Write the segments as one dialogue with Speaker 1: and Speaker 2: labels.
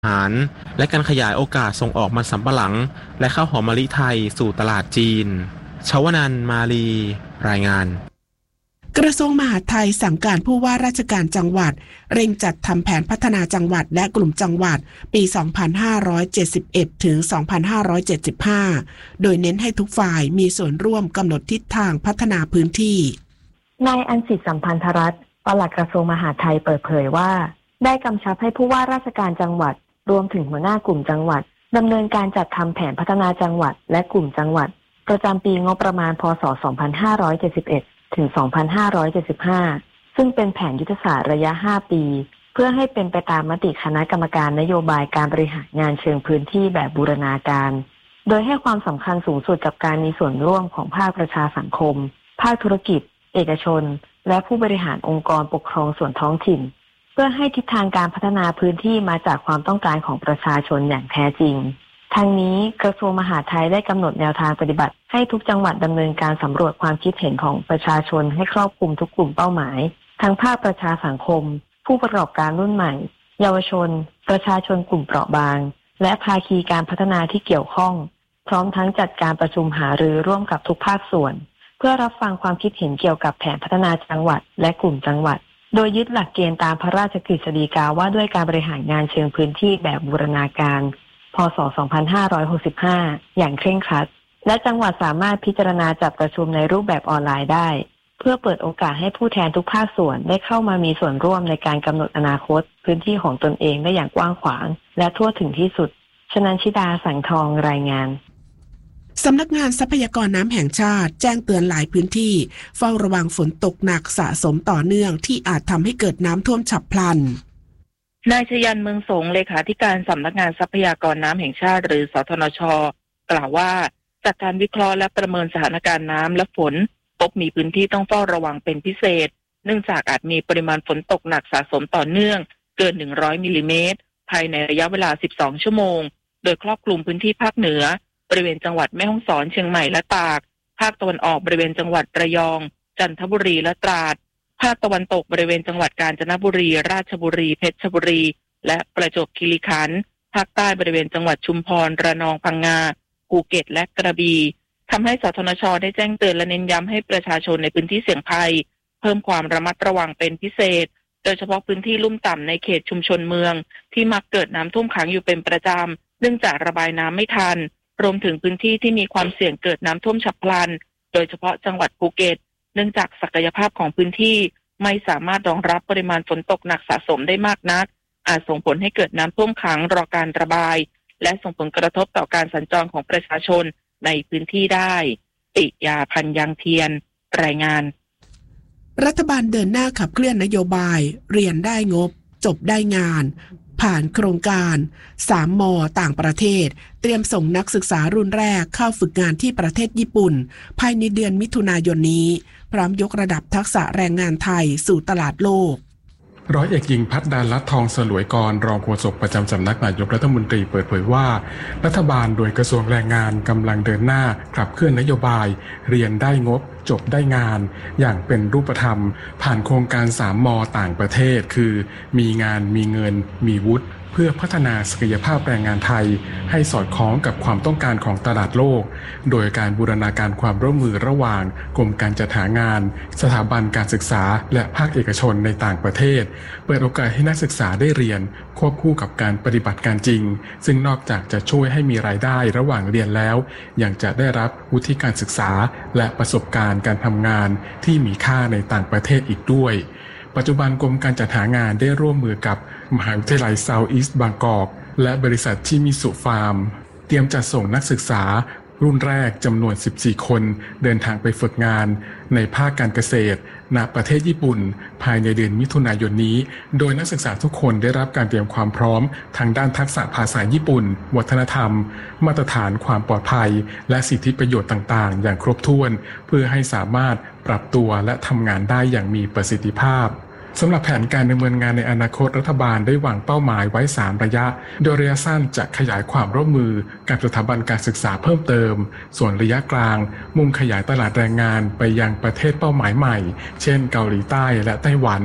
Speaker 1: อาหารและการขยายโอกาสส่งออกมันสำปะหลังและข้าวหอมมะลิไทยสู่ตลาดจีนชวนันท์มาลีรายงาน
Speaker 2: กระทรวงมหาดไทยสั่งการผู้ว่าราชการจังหวัดเร่งจัดทำแผนพัฒนาจังหวัดและกลุ่มจังหวัดปี 2571 ถึง 2575 โดยเน้นให้ทุกฝ่ายมีส่วนร่วมกำหนดทิศทางพัฒนาพื้นที่
Speaker 3: นายอัญสิทธิ์สัมพันธรัตน์ปลัดกระทรวงมหาดไทยเปิดเผยว่าได้กำชับให้ผู้ว่าราชการจังหวัดรวมถึงหัวหน้ากลุ่มจังหวัดดำเนินการจัดทำแผนพัฒนาจังหวัดและกลุ่มจังหวัดประจำปีงบประมาณพ.ศ. 2571 ถึง 2575 ซึ่งเป็นแผนยุทธศาสตร์ระยะ 5 ปีเพื่อให้เป็นไปตามมติคณะกรรมการนโยบายการบริหารงานเชิงพื้นที่แบบบูรณาการโดยให้ความสำคัญสูงสุดกับการมีส่วนร่วมของภาคประชาสังคมภาคธุรกิจเอกชนและผู้บริหารองค์กรปกครองส่วนท้องถิ่นเพื่อให้ทิศทางการพัฒนาพื้นที่มาจากความต้องการของประชาชนอย่างแท้จริงทางนี้กระทรวงมหาดไทยได้กำหนดแนวทางปฏิบัติให้ทุกจังหวัดดำเนินการสำรวจความคิดเห็นของประชาชนให้ครอบคลุมทุกกลุ่มเป้าหมายทั้งภาคประชาสังคมผู้ประกอบการรุ่นใหม่เยาวชนประชาชนกลุ่มเปราะบางและภาคีการพัฒนาที่เกี่ยวข้องพร้อมทั้งจัดการประชุมหารือร่วมกับทุกภาคส่วนเพื่อรับฟังความคิดเห็นเกี่ยวกับแผนพัฒนาจังหวัดและกลุ่มจังหวัดโดยยึดหลักเกณฑ์ตามพระราชกฤษฎีกาว่าด้วยการบริหารงานเชิงพื้นที่แบบบูรณาการพ.ศ. 2565 อย่างเคร่งครัดและจังหวัดสามารถพิจารณาจัดประชุมในรูปแบบออนไลน์ได้เพื่อเปิดโอกาสให้ผู้แทนทุกภาคส่วนได้เข้ามามีส่วนร่วมในการกำหนดอนาคตพื้นที่ของตนเองได้อย่างกว้างขวางและทั่วถึงที่สุดชนันชิดาสังทองรายงาน
Speaker 2: สำนักงานทรัพยากรน้ำแห่งชาติแจ้งเตือนหลายพื้นที่เฝ้าระวังฝนตกหนักสะสมต่อเนื่องที่อาจทำให้เกิดน้ำท่วมฉับพลัน
Speaker 4: นายชยันต์เมืองสงเลขาธิการสำนักงานทรัพยากรน้ำแห่งชาติหรือสทนช.กล่าวว่าจากการวิเคราะห์และประเมินสถานการณ์น้ำและฝนพบมีพื้นที่ต้องเฝ้าระวังเป็นพิเศษเนื่องจากอาจมีปริมาณฝนตกหนักสะสมต่อเนื่องเกิน100มิลลิเมตรภายในระยะเวลา12ชั่วโมงโดยครอบคลุมพื้นที่ภาคเหนือบริเวณจังหวัดแม่ฮ่องสอนเชียงใหม่และตากภาคตะวันออกบริเวณจังหวัดระยองจันทบุรีและตราดภาคตะวันตกบริเวณจังหวัดกาญจนบุรีราชบุรีเพชรบุรีและประจวบคีรีขันธ์ภาคใต้บริเวณจังหวัดชุมพรระนองพังงาภูเก็ตและกระบี่ทำให้สทนช.ได้แจ้งเตือนและเน้นย้ำให้ประชาชนในพื้นที่เสี่ยงภัยเพิ่มความระมัดระวังเป็นพิเศษโดยเฉพาะพื้นที่ลุ่มต่ำในเขตชุมชนเมืองที่มักเกิดน้ำท่วมขังอยู่เป็นประจำเนื่องจากระบายน้ำไม่ทันรวมถึงพื้นที่ที่มีความเสี่ยงเกิดน้ำท่วมฉับพลันโดยเฉพาะจังหวัดภูเก็ตเนื่องจากศักยภาพของพื้นที่ไม่สามารถรองรับปริมาณฝนตกหนักสะสมได้มากนักอาจส่งผลให้เกิดน้ำท่วมขังรอการระบายและส่งผลกระทบต่อการสัญจรของประชาชนในพื้นที่ได้ปิยาพันธ์ยังเทียนรายงาน
Speaker 2: รัฐบาลเดินหน้าขับเคลื่อนนโยบายเรียนได้งบจบได้งานผ่านโครงการ3 ม.ต่างประเทศเตรียมส่งนักศึกษารุ่นแรกเข้าฝึกงานที่ประเทศญี่ปุ่นภายในเดือนมิถุนายนนี้พร้อมยกระดับทักษะแรงงานไทยสู่ตลาดโลก
Speaker 5: ร้อยเอกหญิงภัทรดาลัตน์ทองสลวยกรรองโฆษกประจำสำนักนายกรัฐมนตรีเปิดเผยว่ารัฐบาลโดยกระทรวงแรงงานกำลังเดินหน้าขับเคลื่อนนโยบายเรียนได้งบจบได้งานอย่างเป็นรูปธรรมผ่านโครงการ3 ม.ต่างประเทศคือมีงานมีเงินมีวุฒิเพื่อพัฒนาศักยภาพแรงงานไทยให้สอดคล้องกับความต้องการของตลาดโลกโดยการบูรณาการความร่วมมือระหว่างกรมการจัดหางานสถาบันการศึกษาและภาคเอกชนในต่างประเทศเปิดโอกาสให้นักศึกษาได้เรียนควบคู่กับการปฏิบัติการจริงซึ่งนอกจากจะช่วยให้มีรายได้ระหว่างเรียนแล้วยังจะได้รับวุฒิการศึกษาและประสบการณ์การทำงานที่มีค่าในต่างประเทศอีกด้วยปัจจุบันกรมการจัดหางานได้ร่วมมือกับมหาวิทยาลัย South East Bangkok และบริษัทชิมิสุฟาร์มเตรียมจัดส่งนักศึกษารุ่นแรกจำนวน14 คนเดินทางไปฝึกงานในภาคการเกษตรณประเทศญี่ปุ่นภายในเดือนมิถุนายนนี้โดยนักศึกษาทุกคนได้รับการเตรียมความพร้อมทางด้านทักษะภาษาญี่ปุ่นวัฒนธรรมมาตรฐานความปลอดภัยและสิทธิประโยชน์ต่างๆอย่างครบถ้วนเพื่อให้สามารถปรับตัวและทำงานได้อย่างมีประสิทธิภาพสำหรับแผนการดำเนินงานในอนาคตรัฐบาลได้วางเป้าหมายไว้3 ระยะโดยระยะสั้นจะขยายความร่วมมือกับสถาบันการศึกษาเพิ่มเติมส่วนระยะกลางมุ่งขยายตลาดแรงงานไปยังประเทศเป้าหมายใหม่เช่นเกาหลีใต้และไต้หวัน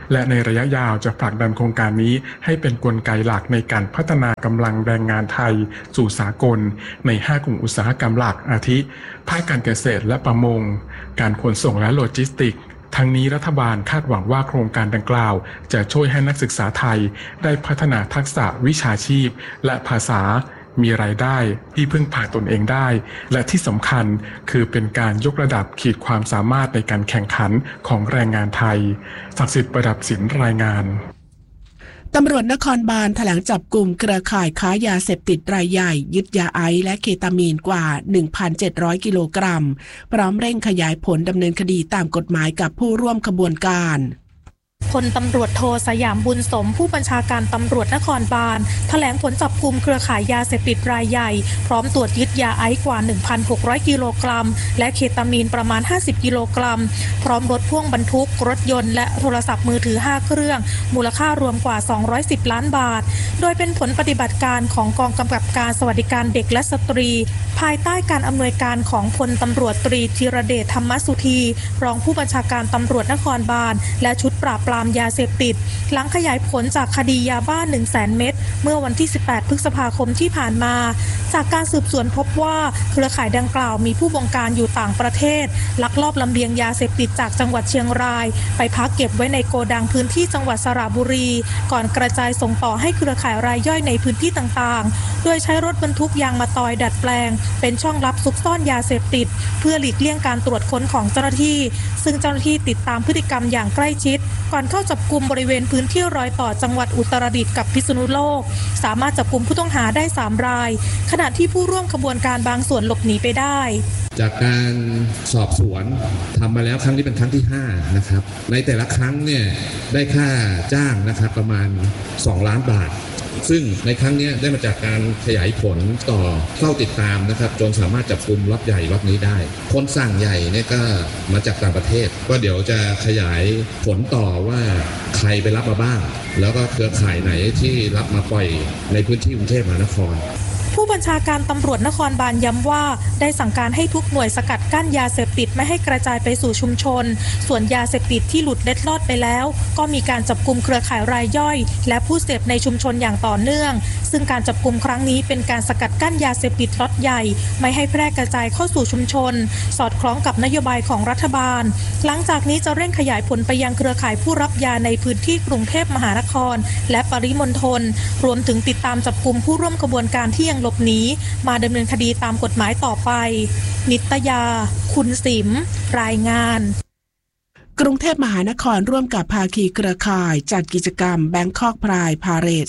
Speaker 5: และในระยะยาวจะผลักดันโครงการนี้ให้เป็นกลไกหลักในการพัฒนากำลังแรงงานไทยสู่สากลใน5กลุ่มอุตสาหกรรมหลักอาทิภาคการเกษตรและประมงการขนส่งและโลจิสติกส์ทั้งนี้รัฐบาลคาดหวังว่าโครงการดังกล่าวจะช่วยให้นักศึกษาไทยได้พัฒนาทักษะวิชาชีพและภาษามีรายได้ที่พึ่งพาตนเองได้และที่สำคัญคือเป็นการยกระดับขีดความสามารถในการแข่งขันของแรงงานไทยศักดิ์สิทธิ์ประดับศิลป์รายงาน
Speaker 2: ตำรวจนครบาลแถลงจับกลุ่มเครือข่ายค้ายาเสพติดรายใหญ่ยึดยาไอซ์และเคตามีนกว่า 1,700 กิโลกรัมพร้อมเร่งขยายผลดำเนินคดีตามกฎหมายกับผู้ร่วมขบวนการ
Speaker 6: พลตำรวจโทสยามบุญสมผู้บัญชาการตำรวจนครบาลแถลงผลจับกุมเครือข่ายยาเสพติดรายใหญ่พร้อมตรวจยึดยาไอซ์กว่า 1,600 กิโลกรัมและเคตามีนประมาณ50กิโลกรัมพร้อมรถพ่วงบรรทุกรถยนต์และโทรศัพท์มือถือ5เครื่องมูลค่ารวมกว่า210ล้านบาทโดยเป็นผลปฏิบัติการของกองกำกับการสวัสดิการเด็กและสตรีภายใต้การอำนวยการของพลตำรวจตรีธีรเดชธรรมสุธีรองผู้บัญชาการตำรวจนครบาลและชุดปราบปรามยาเสพติดหลังขยายผลจากคดียาบ้า 100,000 เม็ดเมื่อวันที่18พฤษภาคมที่ผ่านมาจากการสืบสวนพบว่าเครือข่ายดังกล่าวมีผู้บงการอยู่ต่างประเทศลักลอบลำเลียงยาเสพติดจากจังหวัดเชียงรายไปพักเก็บไว้ในโกดังพื้นที่จังหวัดสระบุรีก่อนกระจายส่งต่อให้เครือข่ายรายย่อยในพื้นที่ต่างๆโดยใช้รถบรรทุกยางมะตอยดัดแปลงเป็นช่องลับซุกซ่อนยาเสพติดเพื่อหลีกเลี่ยงการตรวจค้นของเจ้าหน้าที่ซึ่งเจ้าหน้าที่ติดตามพฤติกรรมอย่างใกล้ชิดก่อนเข้าจับกุมบริเวณพื้นที่รอยต่อจังหวัดอุตรดิตถ์กับพิษณุโลกสามารถจับกุมผู้ต้องหาได้3รายขณะที่ผู้ร่วมขบวนการบางส่วนหลบหนีไปได้
Speaker 7: จากการสอบสวนทำมาแล้วครั้งนี้เป็นครั้งที่5นะครับในแต่ละครั้งเนี่ยได้ค่าจ้างนะครับประมาณ2ล้านบาทซึ่งในครั้งนี้ได้มาจากการขยายผลต่อเฝ้าติดตามนะครับจนสามารถจับกุมล็อตใหญ่ล็อตนี้ได้คนสั่งใหญ่เนี่ยก็มาจากต่างประเทศก็เดี๋ยวจะขยายผลต่อว่าใครไปรับมาบ้างแล้วก็เครือข่ายไหนที่รับมาปล่อยในพื้นที่กรุงเทพมหานคร
Speaker 6: ผู้บัญชาการตำรวจนครบาลย้ำว่าได้สั่งการให้ทุกหน่วยสกัดกั้นยาเสพติดไม่ให้กระจายไปสู่ชุมชนส่วนยาเสพติดที่หลุดเล็ดลอดไปแล้วก็มีการจับกุมเครือข่ายรายย่อยและผู้เสพในชุมชนอย่างต่อเนื่องซึ่งการจับกุมครั้งนี้เป็นการสกัดกั้นยาเสพติดล็อตใหญ่ไม่ให้แพร่กระจายเข้าสู่ชุมชนสอดคล้องกับนโยบายของรัฐบาลหลังจากนี้จะเร่งขยายผลไปยังเครือข่ายผู้รับยาในพื้นที่กรุงเทพมหานครและปริมณฑลรวมถึงติดตามจับกุมผู้ร่วมขบวนการที่ยังหลบหนีมาดำเนินคดีตามกฎหมายต่อไปนิตยาคุณสิมรายงาน
Speaker 2: กรุงเทพมหานครร่วมกับภาคีเครือข่ายจัดกิจกรรม Bangkok Pride Parade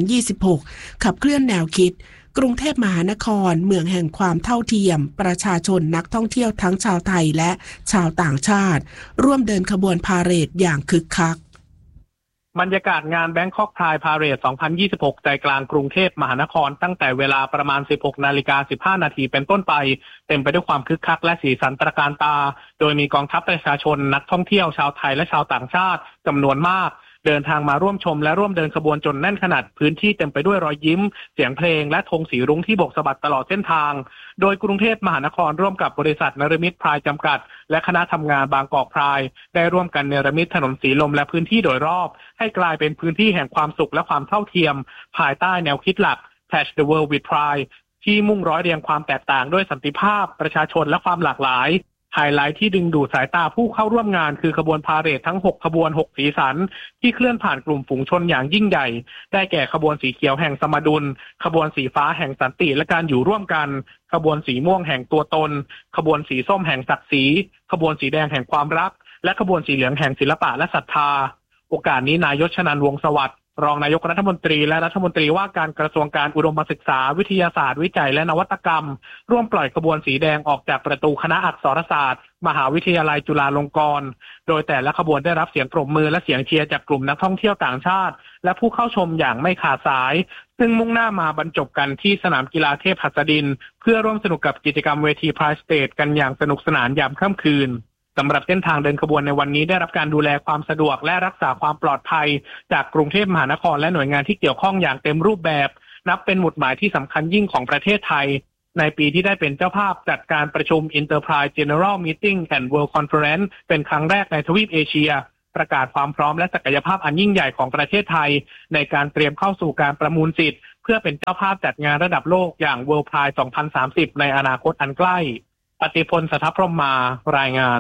Speaker 2: 2026 ขับเคลื่อนแนวคิดกรุงเทพมหานครเมืองแห่งความเท่าเทียมประชาชนนักท่องเที่ยวทั้งชาวไทยและชาวต่างชาติร่วมเดินขบวนพาเหรดอย่างคึกคัก
Speaker 8: บรรยากาศงาน Bangkok Pride Parade 2026 ใจกลางกรุงเทพมหานครตั้งแต่เวลาประมาณ 16:15 น.เป็นต้นไปเต็มไปด้วยความคึกคักและสีสันตระการตาโดยมีกองทัพประชาชนนักท่องเที่ยวชาวไทยและชาวต่างชาติจำนวนมากเดินทางมาร่วมชมและร่วมเดินขบวนจนแน่นขนาดพื้นที่เต็มไปด้วยรอยยิ้มเสียงเพลงและธงสีรุ้งที่โบกสะบัดตลอดเส้นทางโดยกรุงเทพมหานครร่วมกับบริษัทนฤมิตพรายจำกัดและคณะทำงานบางกอกพรายได้ร่วมกันเนรมิตถนนสีลมและพื้นที่โดยรอบให้กลายเป็นพื้นที่แห่งความสุขและความเท่าเทียมภายใต้แนวคิดหลัก Touch the World with Pride ที่มุ่งร้อยเรียงความแตกต่างด้วยสันติภาพประชาชนและความหลากหลายไฮไลท์ที่ดึงดูดสายตาผู้เข้าร่วมงานคือขบวนพาเหรดทั้ง6ขบวน6สีสันที่เคลื่อนผ่านกลุ่มฝูงชนอย่างยิ่งใหญ่ได้แก่ขบวนสีเขียวแห่งสมดุลขบวนสีฟ้าแห่งสันติและการอยู่ร่วมกันขบวนสีม่วงแห่งตัวตนขบวนสีส้มแห่งศักดิ์ศรีขบวนสีแดงแห่งความรักและขบวนสีเหลืองแห่งศิลปะและศรัทธาโอกาสนี้นายยศชนันท์วงศ์สวัสดิ์รองนายกรัฐมนตรีและรัฐมนตรีว่าการกระทรวงการอุดมศึกษาวิทยาศาสตร์วิจัยและนวัตกรรมร่วมปล่อยขบวนสีแดงออกจากประตูคณะอักษรศาสตร์มหาวิทยาลัยจุฬาลงกรณ์โดยแต่ละขบวนได้รับเสียงปรบมือและเสียงเชียร์จากกลุ่มนักท่องเที่ยวต่างชาติและผู้เข้าชมอย่างไม่ขาดสายซึ่งมุ่งหน้ามาบรรจบกันที่สนามกีฬาเทพหัสดินเพื่อร่วมสนุกกับกิจกรรมเวที Pride Stage กันอย่างสนุกสนานยามค่ำคืนสำหรับเส้นทางเดินขบวนในวันนี้ได้รับการดูแลความสะดวกและรักษาความปลอดภัยจากกรุงเทพมหานครและหน่วยงานที่เกี่ยวข้องอย่างเต็มรูปแบบนับเป็นหมุดหมายที่สำคัญยิ่งของประเทศไทยในปีที่ได้เป็นเจ้าภาพจัดการประชุม Enterprise General Meeting and World Conference เป็นครั้งแรกในทวีปเอเชียประกาศความพร้อมและศักยภาพอันยิ่งใหญ่ของประเทศไทยในการเตรียมเข้าสู่การประมูลสิทธิ์เพื่อเป็นเจ้าภาพจัดงานระดับโลกอย่าง World Pride 2030 ในอนาคตอันใกล้ปฏิพล สัทธพรหมมารายงาน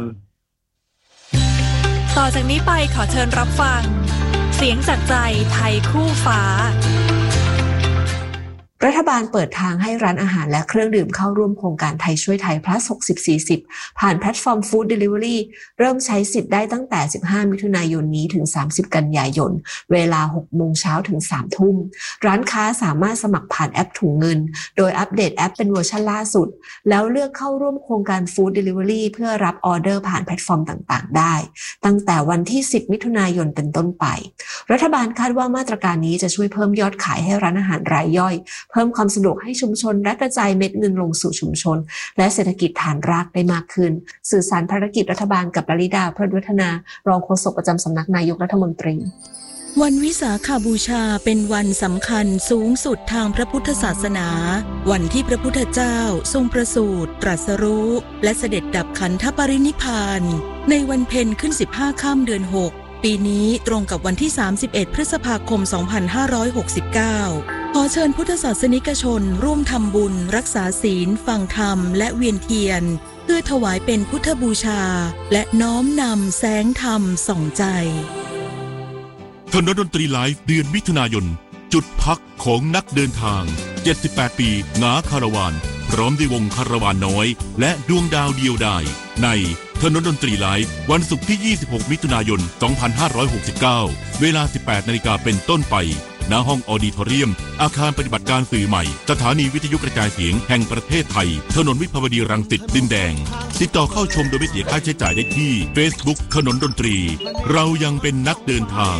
Speaker 9: ต่อจากนี้ไปขอเชิญรับฟังเสียงจากใจไทยคู่ฟ้า
Speaker 10: รัฐบาลเปิดทางให้ร้านอาหารและเครื่องดื่มเข้าร่วมโครงการไทยช่วยไทย plus 60-40 ผ่านแพลตฟอร์ม Food Delivery เริ่มใช้สิทธิ์ได้ตั้งแต่15มิถุนายนนี้ถึง30กันยายนเวลา 6 โมงเช้าถึง 3 ทุ่มร้านค้าสามารถสมัครผ่านแอปถุงเงินโดยอัปเดตแอปเป็นเวอร์ชันล่าสุดแล้วเลือกเข้าร่วมโครงการ Food Delivery เพื่อรับออเดอร์ผ่านแพลตฟอร์มต่างๆได้ตั้งแต่วันที่10มิถุนายนเป็นต้นไปรัฐบาลคาดว่ามาตรการนี้จะช่วยเพิ่มยอดขายให้ร้านอาหารรายย่อยเพิ่มความสะดวกให้ชุมชนและกระจายเม็ดเงินลงสู่ชุมชนและเศรษฐกิจฐานรากได้มากขึ้นสื่อสารภารกิจรัฐบาลกับลลิดา เพิดวัฒนารองโฆษกประจำสำนักนายกรัฐมนตรี
Speaker 11: วันวิสาขบูชาเป็นวันสำคัญสูงสุดทางพระพุทธศาสนาวันที่พระพุทธเจ้าทรงประสูติตรัสรู้และเสด็จดับขันธปรินิพพานในวันเพ็ญขึ้น15ค่ำเดือน6ปีนี้ตรงกับวันที่31พฤษภาคม2569ขอเชิญพุทธศาสนิกชนร่วมทำบุญรักษาศีลฟังธรรมและเวียนเทียนเพื่อถวายเป็นพุทธบูชาและน้อมนำแสงธรรมส่องใจ
Speaker 12: ถนนดนตรีไลฟ์เดือนมิถุนายนจุดพักของนักเดินทาง78ปีหงาคาราวานพร้อมด้วยวงคาราวานน้อยและดวงดาวเดียวดายในถนนดนตรีไลฟ์วันศุกร์ที่26มิถุนายน2569เวลา 18 นาฬิกาเป็นต้นไปณห้องออดิทอเรียมอาคารปฏิบัติการสื่อใหม่สถานีวิทยุกระจายเสียงแห่งประเทศไทยถนนวิภาวดีรังสิตดินแดงติดต่อเข้าชมโดยไม่เสียค่าใช้จ่ายได้ที่ Facebook ถนนดนตรีเรายังเป็นนักเดินทาง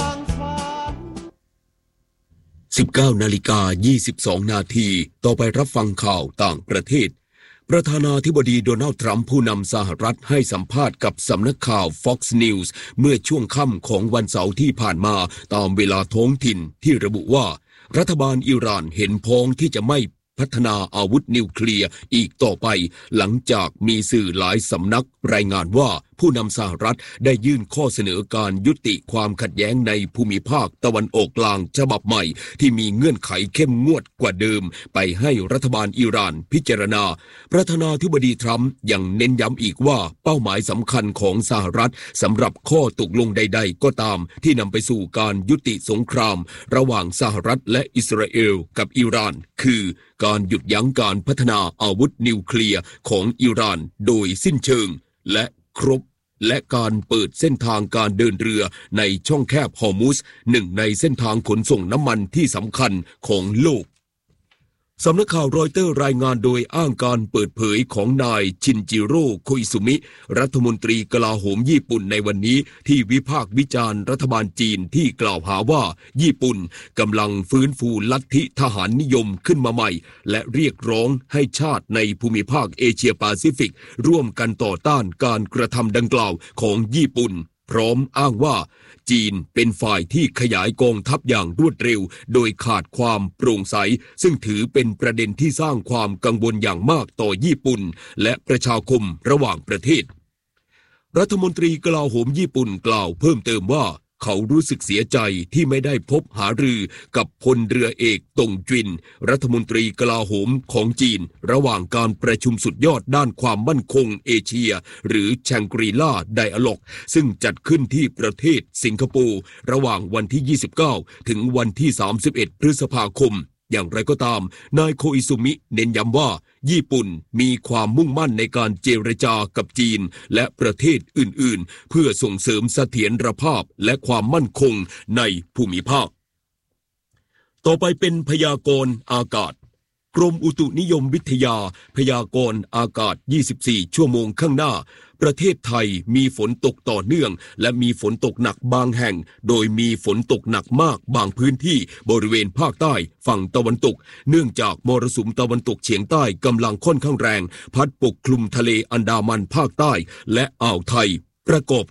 Speaker 13: 19:22 นาทีต่อไปรับฟังข่าวต่างประเทศประธานาธิบดีโดนัลด์ทรัมป์ผู้นำสหรัฐให้สัมภาษณ์กับสำนักข่าว Fox News เมื่อช่วงค่ำของวันเสาร์ที่ผ่านมาตามเวลาท้องถิ่นที่ระบุว่ารัฐบาลอิหร่านเห็นพ้องที่จะไม่พัฒนาอาวุธนิวเคลียร์อีกต่อไปหลังจากมีสื่อหลายสำนักรายงานว่าผู้นำสหรัฐได้ยื่นข้อเสนอการยุติความขัดแย้งในภูมิภาคตะวันออกกลางฉบับใหม่ที่มีเงื่อนไขเข้มงวดกว่าเดิมไปให้รัฐบาลอิหร่านพิจารณาประธานาธิบดีทรัมป์ยังเน้นย้ำอีกว่าเป้าหมายสำคัญของสหรัฐสำหรับข้อตกลงใดๆก็ตามที่นำไปสู่การยุติสงครามระหว่างสหรัฐและอิสราเอลกับอิหร่านคือการหยุดยั้งการพัฒนาอาวุธนิวเคลียร์ของอิหร่านโดยสิ้นเชิงและครบและการเปิดเส้นทางการเดินเรือในช่องแคบฮอร์มุสหนึ่งในเส้นทางขนส่งน้ำมันที่สำคัญของโลกสำนักข่าวรอยเตอร์รายงานโดยอ้างการเปิดเผยของนายชินจิโร่โคอิซุมิรัฐมนตรีกลาโหมญี่ปุ่นในวันนี้ที่วิพากษ์วิจารณ์รัฐบาลจีนที่กล่าวหาว่าญี่ปุ่นกำลังฟื้นฟูลัทธิทหารนิยมขึ้นมาใหม่และเรียกร้องให้ชาติในภูมิภาคเอเชียแปซิฟิกร่วมกันต่อต้านการกระทำดังกล่าวของญี่ปุ่นพร้อมอ้างว่าจีนเป็นฝ่ายที่ขยายกองทัพอย่างรวดเร็วโดยขาดความโปร่งใสซึ่งถือเป็นประเด็นที่สร้างความกังวลอย่างมากต่อญี่ปุ่นและประชาคมระหว่างประเทศรัฐมนตรีกลาโหมญี่ปุ่นกล่าวเพิ่มเติมว่าเขารู้สึกเสียใจที่ไม่ได้พบหารือกับพลเรือเอกตงจินรัฐมนตรีกลาโหมของจีนระหว่างการประชุมสุดยอดด้านความมั่นคงเอเชียหรือแชงกรีลาไดอะล็อกซึ่งจัดขึ้นที่ประเทศสิงคโปร์ระหว่างวันที่29ถึงวันที่31พฤษภาคมอย่างไรก็ตามนายโคอิซุมิเน้นย้ำว่าญี่ปุ่นมีความมุ่งมั่นในการเจรจากับจีนและประเทศอื่นๆเพื่อส่งเสริมเสถียรภาพและความมั่นคงในภูมิภาคต่อไปเป็นพยากรณ์อากาศกรมอุตุนิยมวิทยาพยากรณ์อากาศ24ชั่วโมงข้างหน้าประเทศไทยมีฝนตกต่อเนื่องและมีฝนตกหนักบางแห่งโดยมีฝนตกหนักมากบางพื้นที่บริเวณภาคใต้ฝั่งตะวันตกเนื่องจากมรสุมตะวันตกเฉียงใต้กำลังค่อนข้างแรงพัดปกคลุมทะเลอันดามันภาคใต้และอ่าวไทยประกอบกับ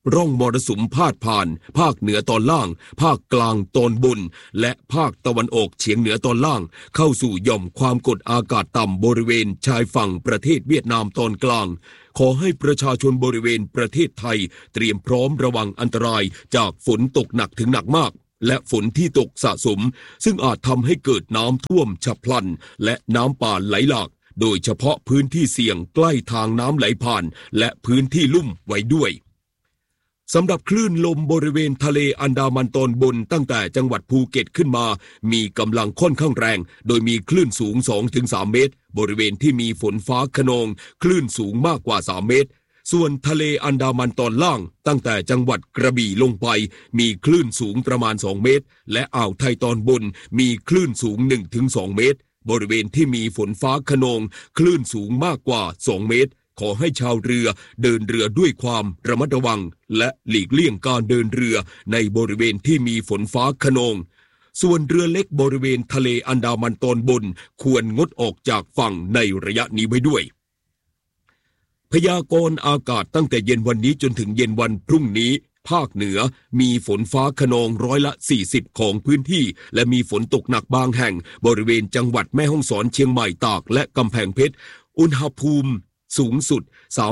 Speaker 13: ร่องมรสุมพาดผ่านภาคเหนือตอนล่างภาคกลางตอนบนและภาคตะวันออกเฉียงเหนือตอนล่างเข้าสู่หย่อมความกดอากาศต่ำบริเวณชายฝั่งประเทศเวียดนามตอนกลางขอให้ประชาชนบริเวณประเทศไทยเตรียมพร้อมระวังอันตรายจากฝนตกหนักถึงหนักมากและฝนที่ตกสะสมซึ่งอาจทำให้เกิดน้ำท่วมฉับพลันและน้ำป่าไหลหลากโดยเฉพาะพื้นที่เสี่ยงใกล้ทางน้ำไหลผ่านและพื้นที่ลุ่มไว้ด้วยสำหรับคลื่นลมบริเวณทะเลอันดามันตอนบนตั้งแต่จังหวัดภูเก็ตขึ้นมามีกำลังค่อนข้างแรงโดยมีคลื่นสูง 2-3 เมตรบริเวณที่มีฝนฟ้าคะนองคลื่นสูงมากกว่า3 เมตรส่วนทะเลอันดามันตอนล่างตั้งแต่จังหวัดกระบี่ลงไปมีคลื่นสูงประมาณ2 เมตรและอ่าวไทยตอนบนมีคลื่นสูง 1-2 เมตรบริเวณที่มีฝนฟ้าคะนองคลื่นสูงมากกว่า2 เมตรขอให้ชาวเรือเดินเรือด้วยความระมัดระวังและหลีกเลี่ยงการเดินเรือในบริเวณที่มีฝนฟ้าคะนองส่วนเรือเล็กบริเวณทะเลอันดามันตอนบนควรงดออกจากฝั่งในระยะนี้ไว้ด้วยพยากรณ์อากาศตั้งแต่เย็นวันนี้จนถึงเย็นวันพรุ่งนี้ภาคเหนือมีฝนฟ้าคะนอง40%ของพื้นที่และมีฝนตกหนักบางแห่งบริเวณจังหวัดแม่ฮ่องสอนเชียงใหม่ตากและกำแพงเพชรอุณหภูมิสูงสุด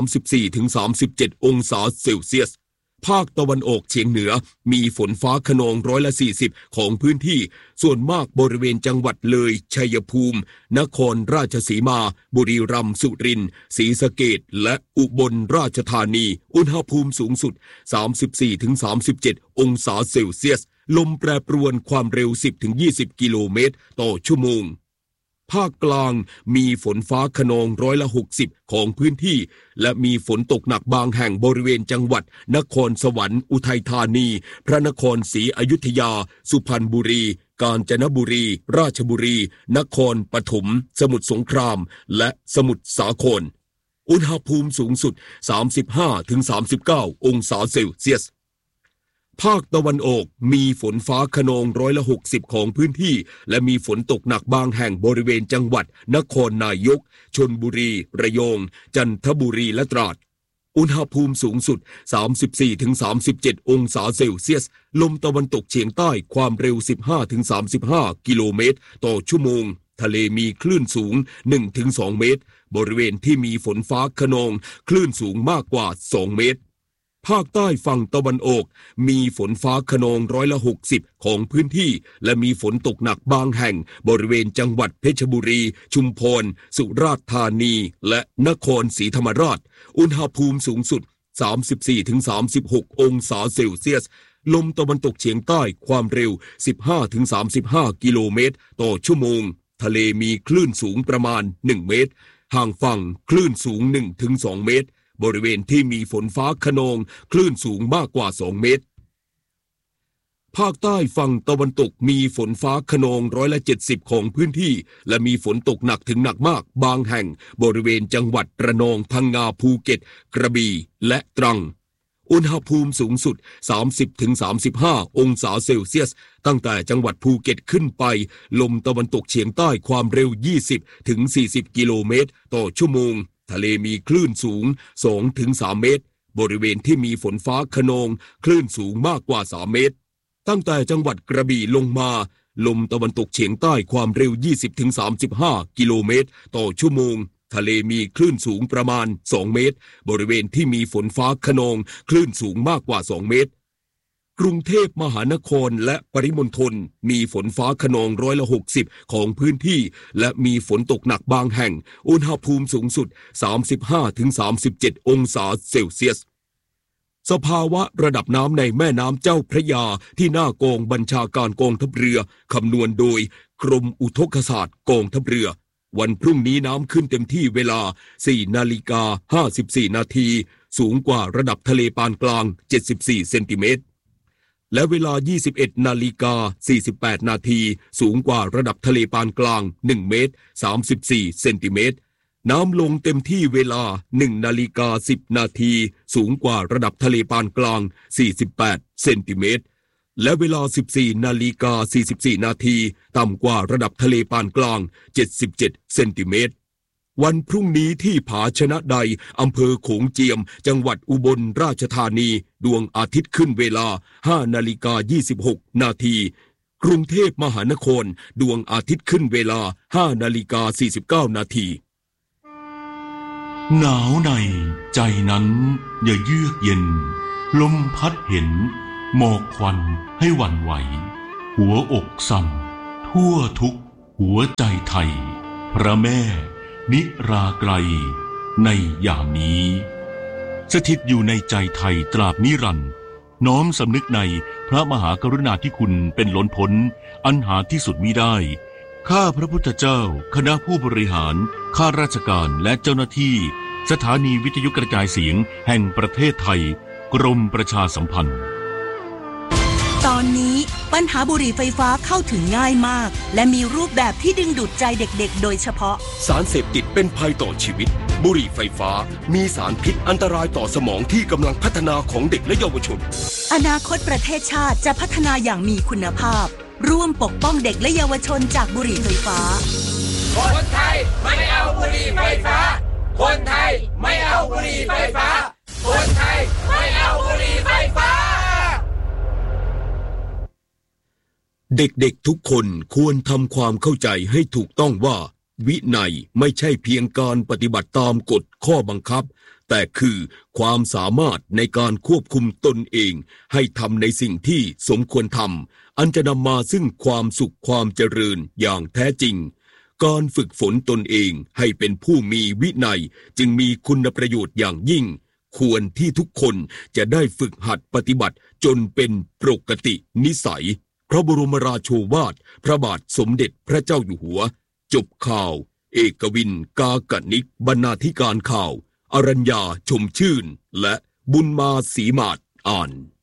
Speaker 13: 34-37 องศาเซลเซียสภาคตะวันออกเฉียงเหนือมีฝนฟ้าคะนอง40%ของพื้นที่ส่วนมากบริเวณจังหวัดเลยชัยภูมินครราชสีมาบุรีรัมย์สุรินทร์ศรีสะเกษและอุบลราชธานีอุณหภูมิสูงสุด 34-37 องศาเซลเซียสลมแปรปรวนความเร็ว 10-20 กิโลเมตรต่อชั่วโมงภาคกลางมีฝนฟ้าคะนอง60%ของพื้นที่และมีฝนตกหนักบางแห่งบริเวณจังหวัดนครสวรรค์อุทัยธานีพระนครศรีอยุธยาสุพรรณบุรีกาญจนบุรีราชบุรีนครปฐมสมุทรสงครามและสมุทรสาครอุณหภูมิสูงสุด 35-39 องศาเซลเซียสภาคตะวันออกมีฝนฟ้าคะนอง60%ของพื้นที่และมีฝนตกหนักบางแห่งบริเวณจังหวัดนครนายกชลบุรีระยองจันทบุรีและตราดอุณหภูมิสูงสุด 34-37 องศาเซลเซียสลมตะวันตกเฉียงใต้ความเร็ว 15-35 กิโลเมตรต่อชั่วโมงทะเลมีคลื่นสูง 1-2 เมตรบริเวณที่มีฝนฟ้าคะนองคลื่นสูงมากกว่า2 เมตรภาคใต้ฝั่งตะวันออกมีฝนฟ้าคะนอง60%ของพื้นที่และมีฝนตกหนักบางแห่งบริเวณจังหวัดเพชรบุรีชุมพรสุราษฎร์ธานีและนครศรีธรรมราชอุณหภูมิสูงสุด 34-36 องศาเซลเซียสลมตะวันตกเฉียงใต้ความเร็ว 15-35 กิโลเมตรต่อชั่วโมงทะเลมีคลื่นสูงประมาณ1 เมตรห่างฝั่งคลื่นสูง 1-2 เมตรบริเวณที่มีฝนฟ้าคะนองคลื่นสูงมากกว่า2 เมตรภาคใต้ฝั่งตะวันตกมีฝนฟ้าคะนอง70%ของพื้นที่และมีฝนตกหนักถึงหนักมากบางแห่งบริเวณจังหวัดระนองพังงาภูเก็ตกระบี่และตรังอุณหภูมิสูงสุด 30-35 องศาเซลเซียสตั้งแต่จังหวัดภูเก็ตขึ้นไปลมตะวันตกเฉียงใต้ความเร็ว 20-40 กิโลเมตรต่อชั่วโมงทะเลมีคลื่นสูง 2-3 เมตรบริเวณที่มีฝนฟ้าคะนองคลื่นสูงมากกว่า3 เมตรตั้งแต่จังหวัดกระบี่ลงมาลมตะวันตกเฉียงใต้ความเร็ว 20-35 กิโลเมตรต่อชั่วโมงทะเลมีคลื่นสูงประมาณ2 เมตรบริเวณที่มีฝนฟ้าคะนองคลื่นสูงมากกว่า2 เมตรกรุงเทพมหานครและปริมณฑลมีฝนฟ้าคะนอง60%ของพื้นที่และมีฝนตกหนักบางแห่งอุณหภูมิสูงสุด 35-37 องศาเซลเซียสสภาวะระดับน้ำในแม่น้ำเจ้าพระยาที่หน้ากองบัญชาการกองทัพเรือคำนวณโดยกรมอุทกศาสตร์กองทัพเรือวันพรุ่งนี้น้ำขึ้นเต็มที่เวลา 4:54 นาทีสูงกว่าระดับทะเลปานกลาง74 เซนติเมตรและเวลา 21:48 นาทีสูงกว่าระดับทะเลปานกลาง1 เมตร 34 เซนติเมตรน้ำลงเต็มที่เวลา 1:10 นาทีสูงกว่าระดับทะเลปานกลาง48 เซนติเมตรและเวลา 14:44 นาทีต่ำกว่าระดับทะเลปานกลาง77 เซนติเมตรวันพรุ่งนี้ที่ผาชนะใดอำเภอโขงเจียมจังหวัดอุบลราชธานีดวงอาทิตย์ขึ้นเวลา 5:26 นาทีกรุงเทพมหานครดวงอาทิตย์ขึ้นเวลา 5:49 นาที
Speaker 12: หนาวในใจนั้นอย่าเยือกเย็นลมพัดเห็นหมอกควันให้หวั่นไหวหัวอกสั่นทั่วทุกหัวใจไทยพระแม่นิราไกลในยามนี้สถิตอยู่ในใจไทยตราบนิรันดร์น้อมสำนึกในพระมหากรุณาธิคุณเป็นล้นพ้นอันหาที่สุดมิได้ข้าพระพุทธเจ้าคณะผู้บริหารข้าราชการและเจ้าหน้าที่สถานีวิทยุกระจายเสียงแห่งประเทศไทยกรมประชาสัมพันธ์
Speaker 11: ตอนนี้ปัญหาบุหรี่ไฟฟ้าเข้าถึงง่ายมากและมีรูปแบบที่ดึงดูดใจเด็กๆโดยเฉพาะ
Speaker 13: สารเสพติดเป็นภัยต่อชีวิตบุหรี่ไฟฟ้ามีสารพิษอันตรายต่อสมองที่กำลังพัฒนาของเด็กและเยาวชน
Speaker 11: อนาคตประเทศชาติจะพัฒนาอย่างมีคุณภาพร่วมปกป้องเด็กและเยาวชนจากบุหรี่ไฟฟ้า
Speaker 14: คนไทยไม่เอาบุหรี่ไฟฟ้าคนไทยไม่เอาบุหรี่ไฟฟ้าคนไทยไม่เอาบุหรี่ไฟฟ้า
Speaker 13: เด็กๆทุกคนควรทำความเข้าใจให้ถูกต้องว่าวินัยไม่ใช่เพียงการปฏิบัติตามกฎข้อบังคับแต่คือความสามารถในการควบคุมตนเองให้ทำในสิ่งที่สมควรทำอันจะนำมาซึ่งความสุขความเจริญอย่างแท้จริงการฝึกฝนตนเองให้เป็นผู้มีวินัยจึงมีคุณประโยชน์อย่างยิ่งควรที่ทุกคนจะได้ฝึกหัดปฏิบัติจนเป็นปกตินิสัยพระบรมราโชวาทพระบาทสมเด็จพระเจ้าอยู่หัวจบข่าวเอกวินกากนิกบรรณาธิการข่าวอรัญญาชมชื่นและบุญมาศรีมาศอ่าน